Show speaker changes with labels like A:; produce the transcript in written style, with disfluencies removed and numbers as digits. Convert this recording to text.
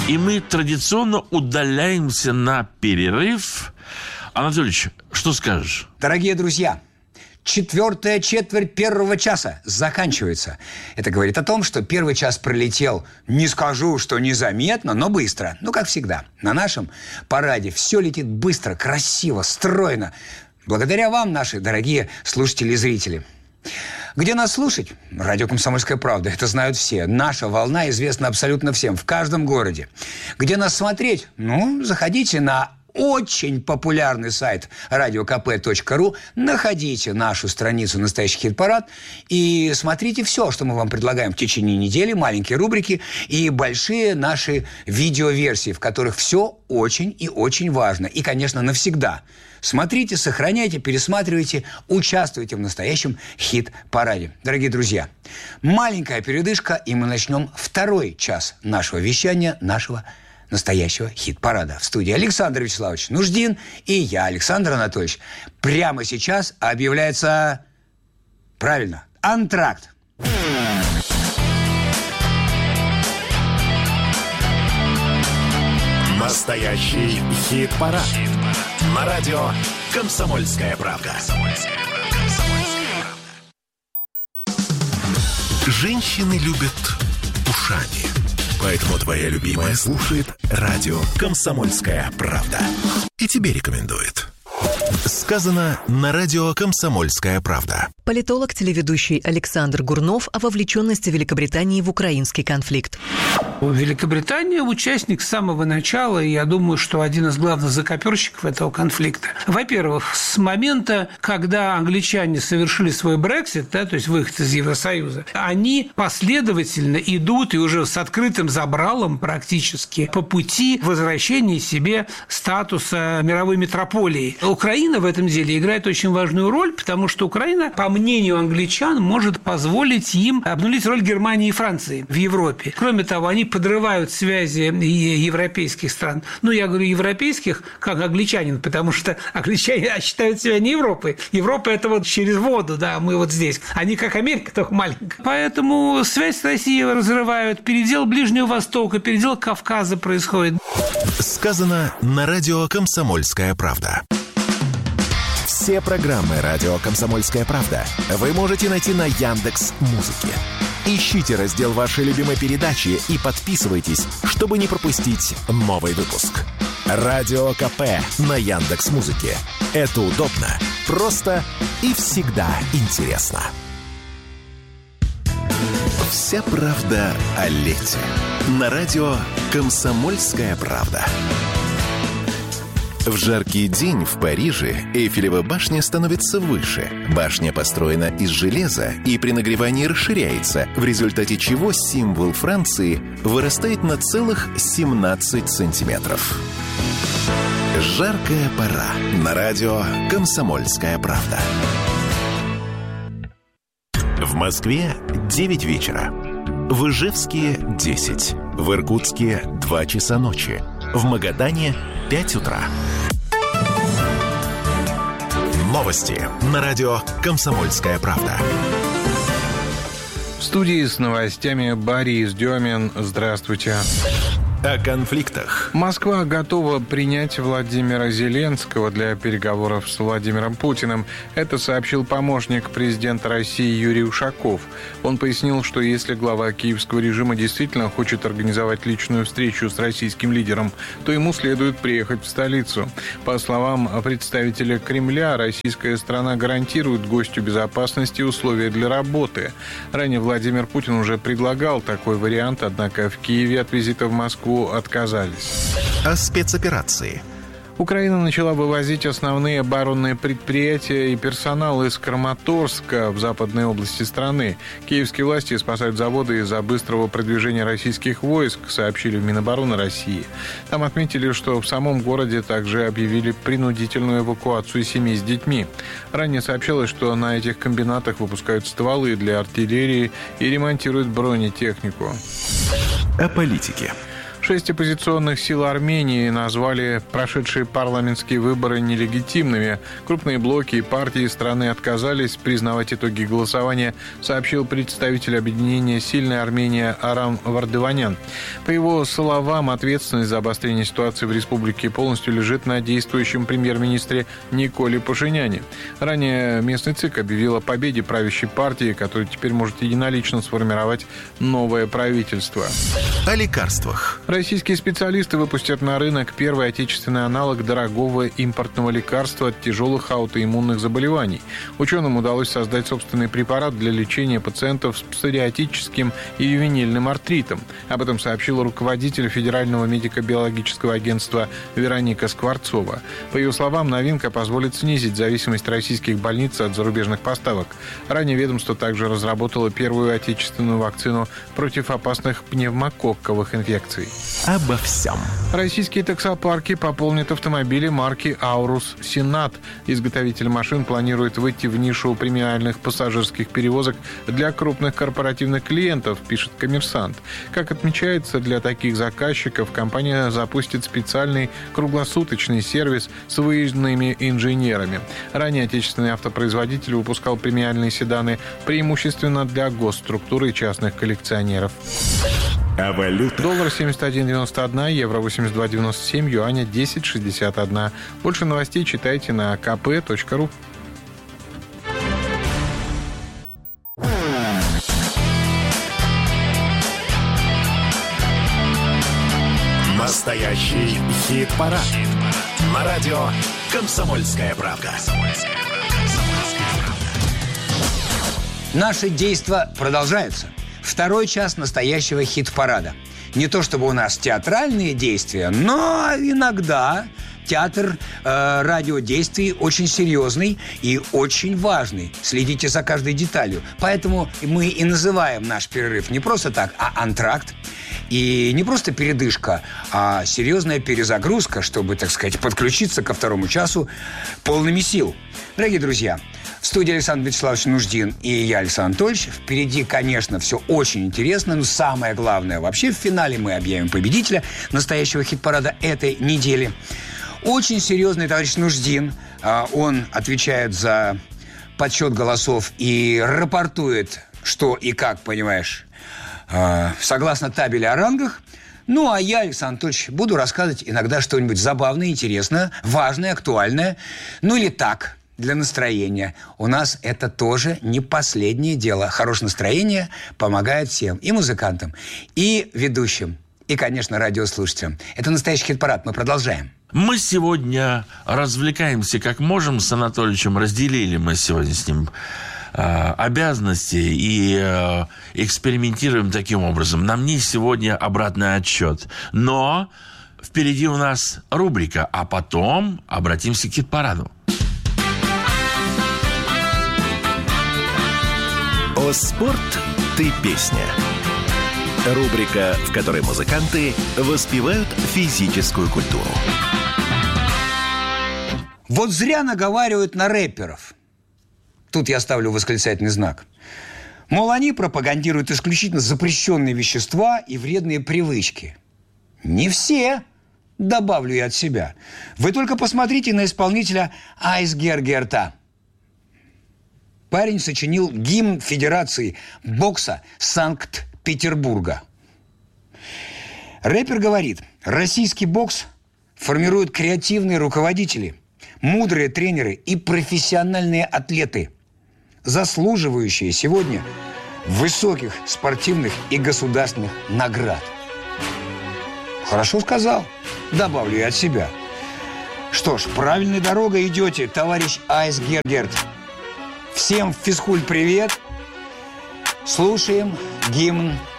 A: И мы традиционно удаляемся на перерыв. Анатольевич, что скажешь?
B: Дорогие друзья, 4-я четверть первого часа заканчивается. Это говорит о том, что первый час пролетел, не скажу, что незаметно, но быстро. Ну, как всегда. На нашем параде все летит быстро, красиво, стройно. Благодаря вам, наши дорогие слушатели и зрители. Где нас слушать? Радио «Комсомольская правда». Это знают все. Наша волна известна абсолютно всем, в каждом городе. Где нас смотреть? Ну, заходите на очень популярный сайт radiokp.ru, находите нашу страницу «Настоящий хит-парад» и смотрите все, что мы вам предлагаем в течение недели, маленькие рубрики и большие наши видеоверсии, в которых все очень и очень важно. И, конечно, навсегда. Смотрите, сохраняйте, пересматривайте, участвуйте в настоящем хит-параде. Дорогие друзья, маленькая передышка, и мы начнем второй час нашего вещания, нашего настоящего хит-парада. В студии Александр Вячеславович Нуждин и я, Александр Анатольевич. Прямо сейчас объявляется, правильно, антракт.
C: Настоящий хит-парад. На радио «Комсомольская правда». Женщины любят ушами. Поэтому твоя любимая слушает радио «Комсомольская правда». И тебе рекомендует. Сказано на радио «Комсомольская правда».
D: Политолог, телеведущий Александр Гурнов о вовлеченности Великобритании в украинский конфликт.
E: Великобритания участник с самого начала, и я думаю, что один из главных закоперщиков этого конфликта. Во-первых, с момента, когда англичане совершили свой Брексит, да, то есть выход из Евросоюза, они последовательно идут и уже с открытым забралом практически по пути возвращения себе статуса мировой метрополии. Украина в этом деле играет очень важную роль, потому что Украина, по мнению англичан, может позволить им обнулить роль Германии и Франции в Европе. Кроме того, они подрывают связи европейских стран. Ну, я говорю европейских, как англичанин, потому что англичане считают себя не Европой. Европа – это вот через воду, да, мы вот здесь. Они как Америка, только маленькая. Поэтому связь с Россией разрывают, передел Ближнего Востока, передел Кавказа происходит.
C: Сказано на радио «Комсомольская правда». Все программы радио «Комсомольская правда» вы можете найти на Яндекс.Музыке. Ищите раздел вашей любимой передачи и подписывайтесь, чтобы не пропустить новый выпуск. Радио КП на Яндекс.Музыке. Это удобно, просто и всегда интересно. Вся правда о лете. На радио «Комсомольская правда». В жаркий день в Париже Эйфелева башня становится выше. Башня построена из железа и при нагревании расширяется, в результате чего символ Франции вырастает на целых 17 сантиметров. Жаркая пора. На радио «Комсомольская правда». В Москве 9 вечера. В Ижевске 10. В Иркутске 2 часа ночи. В Магадане 5 утра. Новости на радио «Комсомольская правда».
F: В студии с новостями Борис Демин. Здравствуйте.
C: О конфликтах.
F: Москва готова принять Владимира Зеленского для переговоров с Владимиром Путиным. Это сообщил помощник президента России Юрий Ушаков. Он пояснил, что если глава киевского режима действительно хочет организовать личную встречу с российским лидером, то ему следует приехать в столицу. По словам представителя Кремля, российская страна гарантирует гостю безопасности и условия для работы. Ранее Владимир Путин уже предлагал такой вариант, однако в Киеве от визита в Москву отказались.
C: О спецоперации.
F: Украина начала вывозить основные оборонные предприятия и персонал из Краматорска в западной области страны. Киевские власти спасают заводы из-за быстрого продвижения российских войск, сообщили в Минобороны России. Там отметили, что в самом городе также объявили принудительную эвакуацию семей с детьми. Ранее сообщалось, что на этих комбинатах выпускают стволы для артиллерии и ремонтируют бронетехнику.
C: О политике.
F: 6 оппозиционных сил Армении назвали прошедшие парламентские выборы нелегитимными. Крупные блоки и партии страны отказались признавать итоги голосования, сообщил представитель объединения «Сильная Армения» Арам Вардыванян. По его словам, ответственность за обострение ситуации в республике полностью лежит на действующем премьер-министре Николе Пашиняне. Ранее местный ЦИК объявил о победе правящей партии, которая теперь может единолично сформировать новое правительство.
C: О лекарствах.
F: Российские специалисты выпустят на рынок первый отечественный аналог дорогого импортного лекарства от тяжелых аутоиммунных заболеваний. Ученым удалось создать собственный препарат для лечения пациентов с псориатическим и ювенильным артритом. Об этом сообщил руководитель Федерального медико-биологического агентства Вероника Скворцова. По ее словам, новинка позволит снизить зависимость российских больниц от зарубежных поставок. Ранее ведомство также разработало первую отечественную вакцину против опасных пневмококковых инфекций.
C: Обо всем.
F: Российские таксопарки пополнят автомобили марки «Аурус Сенат». Изготовитель машин планирует выйти в нишу премиальных пассажирских перевозок для крупных корпоративных клиентов, пишет «Коммерсант». Как отмечается, для таких заказчиков компания запустит специальный круглосуточный сервис с выездными инженерами. Ранее отечественный автопроизводитель выпускал премиальные седаны преимущественно для госструктуры и частных коллекционеров.
C: О валютах.
F: Доллар 71,91, евро 82,97, юаня 10,61. Больше новостей читайте на kp.ru.
C: Настоящий хит-парад. На радио «Комсомольская правда».
B: Наши действия продолжаются. Второй час настоящего хит-парада. Не то чтобы у нас театральные действия, но иногда театр радиодействий очень серьезный и очень важный. Следите за каждой деталью. Поэтому мы и называем наш перерыв не просто так, а антракт. И не просто передышка, а серьезная перезагрузка, чтобы, так сказать, подключиться ко второму часу полными сил. Дорогие друзья, в студии Александр Вячеславович Нуждин и я, Александр Анатольевич. Впереди, конечно, все очень интересно, но самое главное, вообще в финале мы объявим победителя настоящего хит-парада этой недели. Очень серьезный товарищ Нуждин. Он отвечает за подсчет голосов и рапортует, что и как, понимаешь, согласно табели о рангах. Ну, а я, Александр Анатольевич, буду рассказывать иногда что-нибудь забавное, интересное, важное, актуальное. Ну, или так, для настроения. У нас это тоже не последнее дело. Хорошее настроение помогает всем. И музыкантам, и ведущим, и, конечно, радиослушателям. Это настоящий хит-парад. Мы продолжаем.
A: Мы сегодня развлекаемся как можем с Анатольевичем. Разделили мы сегодня с ним обязанности и экспериментируем таким образом. На мне сегодня обратный отсчет. Но впереди у нас рубрика, а потом обратимся к хит-параду.
C: О спорт ты песня. Рубрика, в которой музыканты воспевают физическую культуру.
B: Вот зря наговаривают на рэперов. Тут я ставлю восклицательный знак. Мол, они пропагандируют исключительно запрещенные вещества и вредные привычки. Не все, добавлю я от себя. Вы только посмотрите на исполнителя Айсгергерта. Парень сочинил гимн Федерации бокса Санкт-Петербурга. Рэпер говорит, российский бокс формируют креативные руководители, мудрые тренеры и профессиональные атлеты, заслуживающие сегодня высоких спортивных и государственных наград. Хорошо сказал, добавлю я от себя. Что ж, правильной дорогой идете, товарищ Айсгергерт. Всем физкульт привет. Слушаем гимн